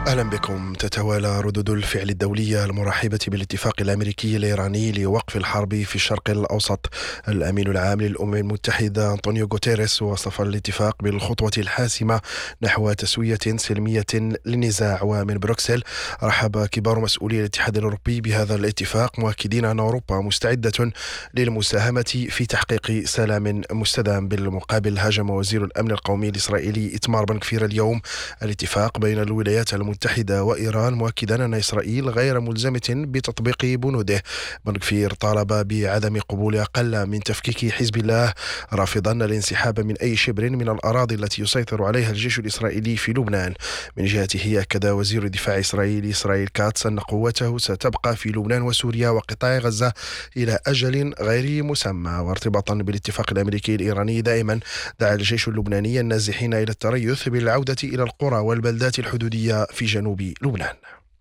أهلا بكم. تتوالى ردود الفعل الدولية المرحبة بالاتفاق الأمريكي الإيراني لوقف الحرب في الشرق الأوسط. الأمين العام للأمم المتحدة أنطونيو غوتيريس وصف الاتفاق بالخطوة الحاسمة نحو تسوية سلمية للنزاع. ومن بروكسل رحب كبار مسؤولي الاتحاد الأوروبي بهذا الاتفاق، مؤكدين أن أوروبا مستعدة للمساهمة في تحقيق سلام مستدام. بالمقابل هاجم وزير الأمن القومي الإسرائيلي إتمار بن غفير اليوم الاتفاق بين الولايات المتحدة وإيران، مؤكدا أن إسرائيل غير ملزمة بتطبيق بنوده. بن غفير طالب بعدم قبول أقل من تفكيك حزب الله، رافضا الانسحاب من أي شبر من الأراضي التي يسيطر عليها الجيش الإسرائيلي في لبنان. من جهته أكد وزير الدفاع الإسرائيلي إسرائيل كاتس أن قوته ستبقى في لبنان وسوريا وقطاع غزة إلى أجل غير مسمى. وارتباطا بالاتفاق الأمريكي الإيراني، دائما دعا الجيش اللبناني النازحين إلى التريث بالعودة إلى القرى والبلدات الحدودية في جنوب لبنان.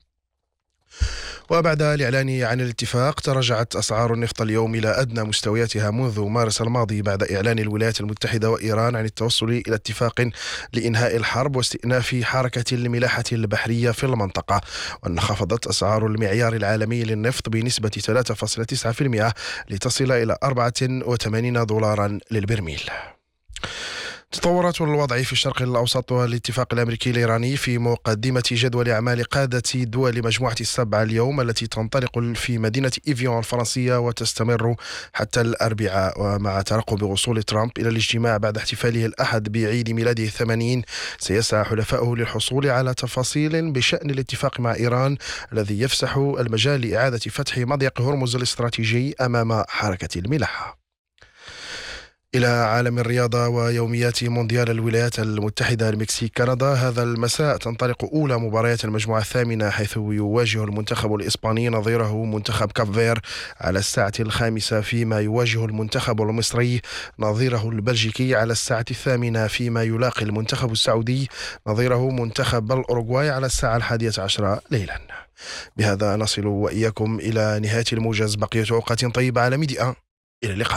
وبعد الإعلان عن الاتفاق، تراجعت أسعار النفط اليوم إلى أدنى مستوياتها منذ مارس الماضي، بعد إعلان الولايات المتحدة وإيران عن التوصل إلى اتفاق لإنهاء الحرب واستئناف حركة الملاحة البحرية في المنطقة. وانخفضت أسعار المعيار العالمي للنفط بنسبة 3.9% لتصل إلى $84 للبرميل. تطورات الوضع في الشرق الأوسط والاتفاق الأمريكي الإيراني في مقدمة جدول أعمال قادة دول مجموعة السبعة اليوم، التي تنطلق في مدينة إيفيون الفرنسية وتستمر حتى الأربعاء. ومع ترقب وصول ترامب إلى الاجتماع بعد احتفاله الأحد بعيد ميلاده 80، سيسعى حلفائه للحصول على تفاصيل بشأن الاتفاق مع إيران، الذي يفسح المجال لإعادة فتح مضيق هرمز الاستراتيجي أمام حركة الملاحة. إلى عالم الرياضة ويوميات مونديال الولايات المتحدة المكسيك كندا. هذا المساء تنطلق أولى مباريات المجموعة الثامنة، حيث يواجه المنتخب الإسباني نظيره منتخب كاب فير على 5:00، فيما يواجه المنتخب المصري نظيره البلجيكي على 8:00، فيما يلاقي المنتخب السعودي نظيره منتخب الأوروغواي على 11:00 ليلا. بهذا نصل وإياكم إلى نهاية الموجز. بقية أوقات طيبة على ميديا. إلى اللقاء.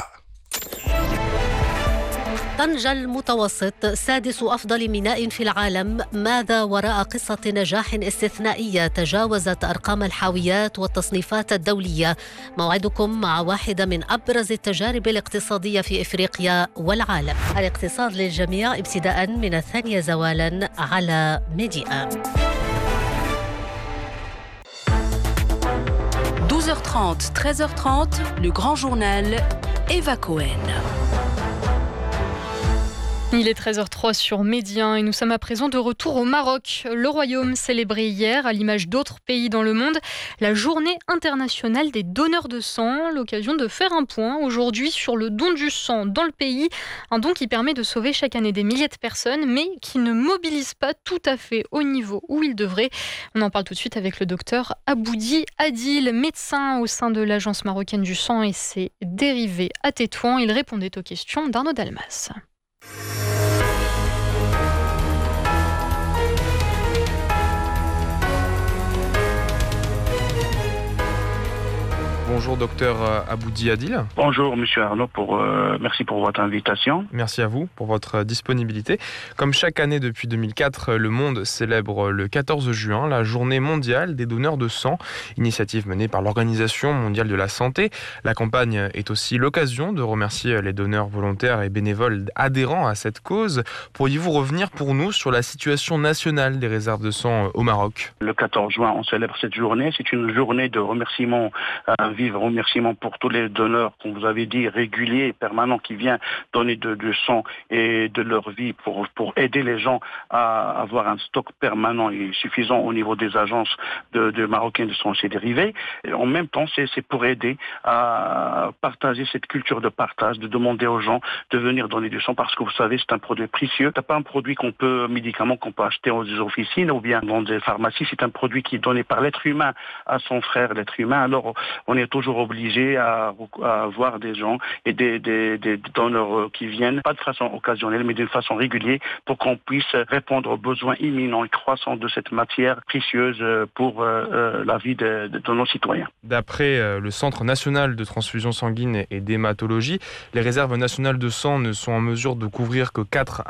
طنجة المتوسط سادس أفضل ميناء في العالم. ماذا وراء قصة نجاح استثنائية تجاوزت أرقام الحاويات والتصنيفات الدولية؟ موعدكم مع واحدة من أبرز التجارب الاقتصادية في إفريقيا والعالم. الاقتصاد للجميع ابتداء من 2 زوالا على ميديا. 12h30, 13h30, le grand journal Eva Cohen. Il est 13h03 sur Média et nous sommes à présent de retour au Maroc. Le Royaume célébrait hier, à l'image d'autres pays dans le monde, la journée internationale des donneurs de sang. L'occasion de faire un point aujourd'hui sur le don du sang dans le pays. Un don qui permet de sauver chaque année des milliers de personnes, mais qui ne mobilise pas tout à fait au niveau où il devrait. On en parle tout de suite avec le docteur Aboudi Adil, médecin au sein de l'Agence marocaine du sang et ses dérivés à Tétouan. Il répondait aux questions d'Arnaud Dalmas. Bonjour docteur Aboudi Adil. Bonjour monsieur Arnaud, merci pour votre invitation. Merci à vous pour votre disponibilité. Comme chaque année depuis 2004, le monde célèbre le 14 juin la journée mondiale des donneurs de sang, initiative menée par l'Organisation mondiale de la santé. La campagne est aussi l'occasion de remercier les donneurs volontaires et bénévoles adhérents à cette cause. Pourriez-vous revenir pour nous sur la situation nationale des réserves de sang au Maroc? Le 14 juin, on célèbre cette journée. C'est une journée de remerciement, vivre remerciement pour tous les donneurs, comme vous avez dit, réguliers et permanents, qui viennent donner du sang et de leur vie pour aider les gens à avoir un stock permanent et suffisant au niveau des agences de marocaines de sang et dérivés. Et en même temps, c'est pour aider à partager cette culture de partage, de demander aux gens de venir donner du sang, parce que vous savez, c'est un produit précieux. C'est pas un produit médicament qu'on peut acheter aux officines ou bien dans des pharmacies. C'est un produit qui est donné par l'être humain à son frère, l'être humain. Alors, on est toujours obligé à voir des gens et des donneurs qui viennent, pas de façon occasionnelle, mais d'une façon régulière, pour qu'on puisse répondre aux besoins imminents et croissants de cette matière précieuse pour la vie de nos citoyens. D'après le Centre national de transfusion sanguine et d'hématologie, les réserves nationales de sang ne sont en mesure de couvrir que 4